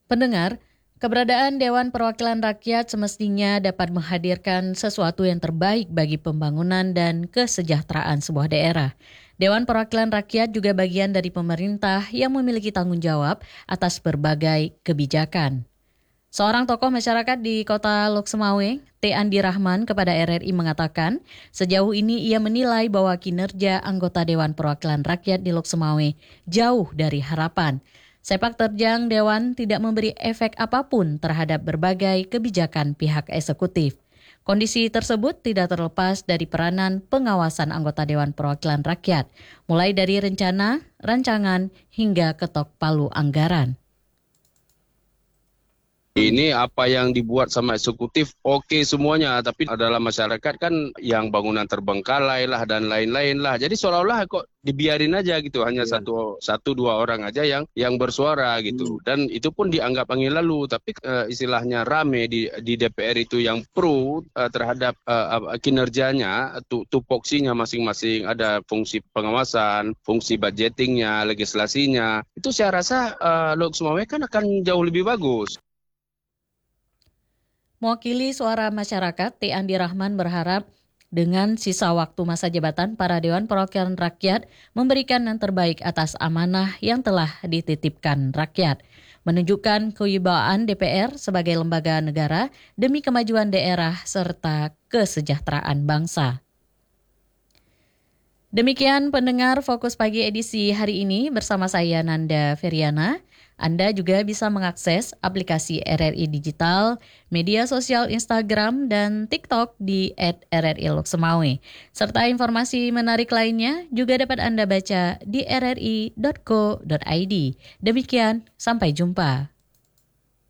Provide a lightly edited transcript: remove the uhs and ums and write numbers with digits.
Pendengar, keberadaan Dewan Perwakilan Rakyat semestinya dapat menghadirkan sesuatu yang terbaik bagi pembangunan dan kesejahteraan sebuah daerah. Dewan Perwakilan Rakyat juga bagian dari pemerintah yang memiliki tanggung jawab atas berbagai kebijakan. Seorang tokoh masyarakat di kota Lok Sumawe, T. Andi Rahman kepada RRI mengatakan, sejauh ini ia menilai bahwa kinerja anggota Dewan Perwakilan Rakyat di Lok Sumawe jauh dari harapan. Sepak terjang Dewan tidak memberi efek apapun terhadap berbagai kebijakan pihak eksekutif. Kondisi tersebut tidak terlepas dari peranan pengawasan anggota Dewan Perwakilan Rakyat, mulai dari rencana, rancangan, hingga ketok palu anggaran. Ini apa yang dibuat sama eksekutif oke semuanya, tapi adalah masyarakat kan yang bangunan terbengkalai lah dan lain-lain lah. Jadi seolah-olah kok dibiarin aja gitu, hanya satu dua orang aja yang bersuara gitu. Dan itu pun dianggap angin lalu, tapi istilahnya rame di DPR itu yang pro terhadap kinerjanya, tupoksinya masing-masing, ada fungsi pengawasan, fungsi budgetingnya, legislasinya. Itu saya rasa Lok Sumawe kan akan jauh lebih bagus. Mewakili suara masyarakat, T. Andi Rahman berharap dengan sisa waktu masa jabatan para Dewan Perwakilan Rakyat memberikan yang terbaik atas amanah yang telah dititipkan rakyat, menunjukkan kewibawaan DPR sebagai lembaga negara demi kemajuan daerah serta kesejahteraan bangsa. Demikian pendengar Fokus Pagi edisi hari ini bersama saya Nanda Feriana. Anda juga bisa mengakses aplikasi RRI Digital, media sosial Instagram dan TikTok di @RRI Lok Sumawe. Serta informasi menarik lainnya juga dapat Anda baca di rri.co.id. Demikian, sampai jumpa.